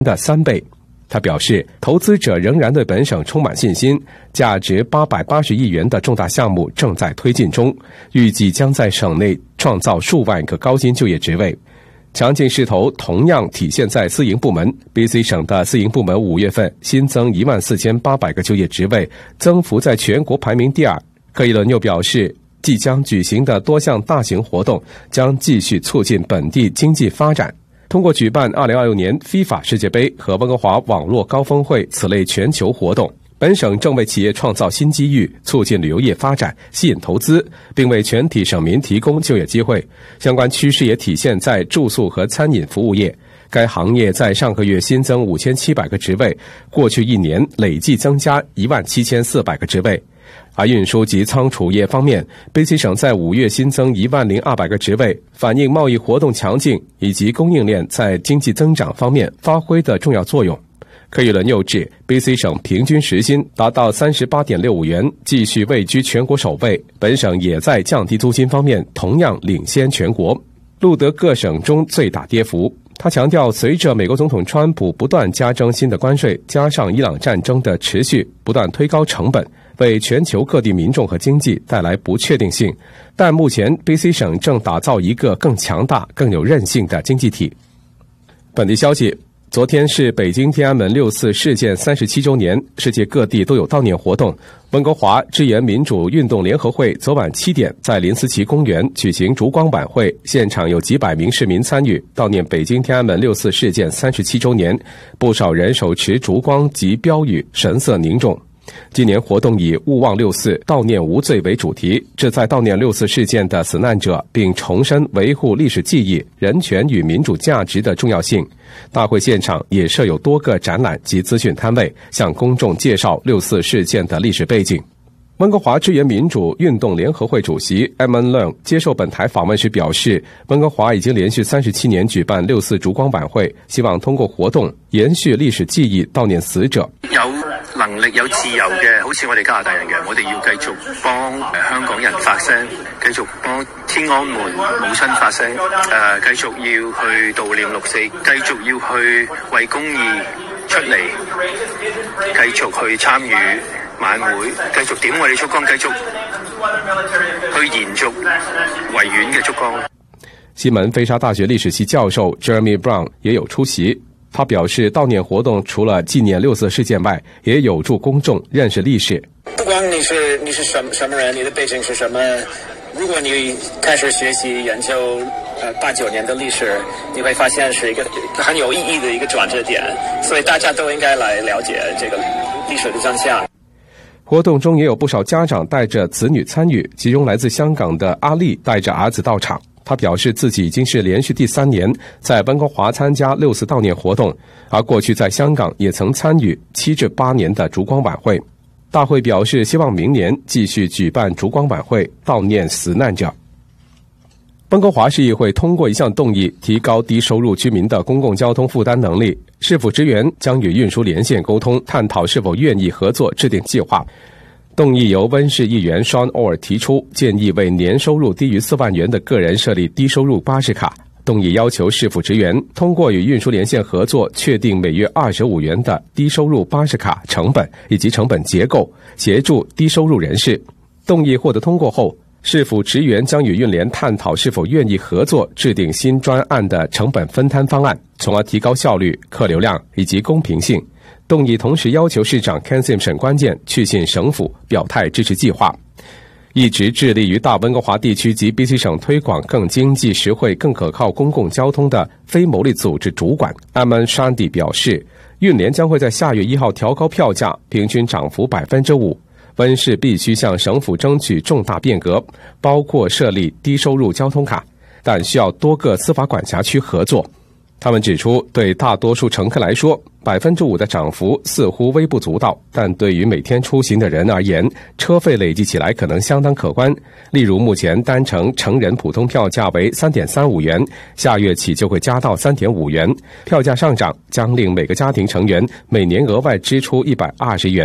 的3倍。他表示，投资者仍然对本省充满信心，价值880亿元的重大项目正在推进中，预计将在省内创造数万个高薪就业职位。强劲势头同样体现在私营部门。BC 省的私营部门5月份新增14800个就业职位，增幅在全国排名第2。柯以伦又表示，即将举行的多项大型活动将继续促进本地经济发展。通过举办2026年 FIFA 世界杯和温哥华网络高峰会此类全球活动，本省正为企业创造新机遇，促进旅游业发展，吸引投资，并为全体省民提供就业机会。相关趋势也体现在住宿和餐饮服务业，该行业在上个月新增5700个职位，过去1年累计增加17400个职位。而运输及仓储业方面，BC 省在5月新增10200个职位，反映贸易活动强劲以及供应链在经济增长方面发挥的重要作用。柯以伦又指 ，BC 省平均时薪达到38.65元，继续位居全国首位。本省也在降低租金方面同样领先全国，录得各省中最大跌幅。他强调，随着美国总统川普不断加征新的关税，加上伊朗战争的持续，不断推高成本，为全球各地民众和经济带来不确定性。但目前 BC 省正打造一个更强大、更有韧性的经济体。本地消息，昨天是北京天安门6·4事件37周年，世界各地都有悼念活动。温哥华支援民主运动联合会昨晚7点在林思齐公园举行烛光晚会，现场有几百名市民参与悼念北京天安门6·4事件37周年，不少人手持烛光及标语，神色凝重。今年活动以勿忘6·4悼念无罪为主题，旨在悼念6·4事件的死难者，并重申维护历史记忆、人权与民主价值的重要性。大会现场也设有多个展览及资讯摊位，向公众介绍6·4事件的历史背景。温哥华支援民主运动联合会主席 Edmund Leung 接受本台访问时表示，温哥华已經連續37年舉辦6·4燭光晚會，希望通過活動延續歷史記憶，悼念死者。 有能力有自由嘅，好似我哋加拿大人嘅，我哋要繼續幫香港人發聲，繼續幫天安門母親發聲，繼續要去悼念6·4，繼續要去為公義出嚟，繼續去參與晚會，繼續點我哋燭光，繼續去延續維園嘅燭光。 西門菲沙大學歷史系教授 Jeremy Brown 也有出席。他表示，悼念活動除了紀念6·4事件外，也有助公眾認識歷史。 不管你是什麼人，你的背景是什麼，如果你開始學習研究89年的歷史，你會發現是一個很有意義的一個轉折點，所以大家都應該來了解這個歷史的真相。 活動中也有不少家長帶着子女參與，其中來自香港的阿麗帶着兒子到場。他表示自己已經是連續第3年在溫哥華參加6·4悼念活動，而過去在香港也曾參與7至8年的燭光晚會。大會表示希望明年繼續舉辦燭光晚會，悼念死難者。溫哥華市議會通過一項動議，提高低收入居民的公共交通負擔能力。市府職員將與運輸連線溝通，探討是否願意合作制定計劃。動議由溫市議員 Sean Orr 提出，建議為年收入低於4萬元的個人設立低收入巴士卡。動議要求市府職員通過與運輸連線合作，確定每月25元的低收入巴士卡成本以及成本結構，協助低收入人士。動議獲得通過後，市府職員將與運聯探討是否願意合作制定新專案的成本分攤方案，從而提高效率、客流量以及公平性。動議同時要求市長 Ken Sim 沈關鍵去信省府表態支持計劃。一直致力於大溫哥華地區及 BC 省推廣更經濟實惠、更可靠公共交通的非牟利組織主管 Aman Shandy 表示，運聯將會在下月1號調高票價，平均漲幅 5%。溫市必須向省府爭取重大變革，包括設立低收入交通卡，但需要多個司法管轄區合作。他們指出，對大多數乘客來說，5%的漲幅似乎微不足道，但對於每天出行的人而言，車費累計起來可能相當可觀。例如，目前單程成人普通票價為 3.35 元，下月起就會加到 3.5 元。票價上漲將令每個家庭成員每年額外支出120元。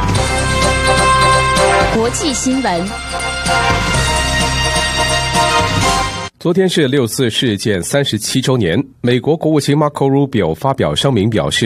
國際新聞。 昨天是6·4事件37周年，美國國務卿 Marco Rubio 發表聲明表示，